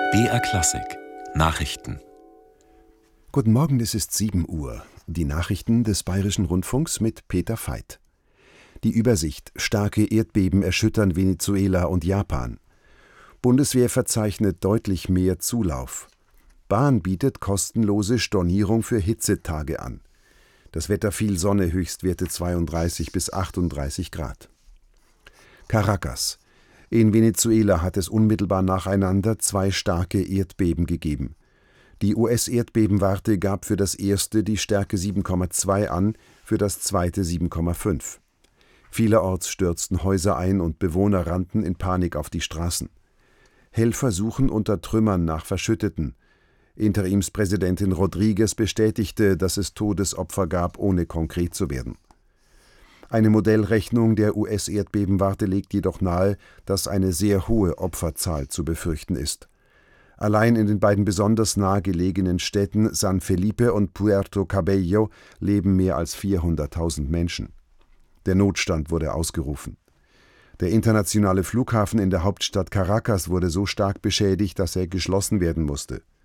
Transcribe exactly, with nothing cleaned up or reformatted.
B R Klassik Nachrichten. Guten Morgen, es ist sieben Uhr. Die Nachrichten des Bayerischen Rundfunks mit Peter Veit. Die Übersicht: Starke Erdbeben erschüttern Venezuela und Japan. Bundeswehr verzeichnet deutlich mehr Zulauf. Bahn bietet kostenlose Stornierung für Hitzetage an. Das Wetter: viel Sonne, Höchstwerte zweiunddreißig bis achtunddreißig Grad. Caracas. In Venezuela hat es unmittelbar nacheinander zwei starke Erdbeben gegeben. Die U S-Erdbebenwarte gab für das erste die Stärke sieben Komma zwei an, für das zweite sieben Komma fünf. Vielerorts stürzten Häuser ein und Bewohner rannten in Panik auf die Straßen. Helfer suchen unter Trümmern nach Verschütteten. Interimspräsidentin Rodriguez bestätigte, dass es Todesopfer gab, ohne konkret zu werden. Eine Modellrechnung der U S-Erdbebenwarte legt jedoch nahe, dass eine sehr hohe Opferzahl zu befürchten ist. Allein in den beiden besonders nahe gelegenen Städten San Felipe und Puerto Cabello leben mehr als vierhunderttausend Menschen. Der Notstand wurde ausgerufen. Der internationale Flughafen in der Hauptstadt Caracas wurde so stark beschädigt, dass er geschlossen werden musste.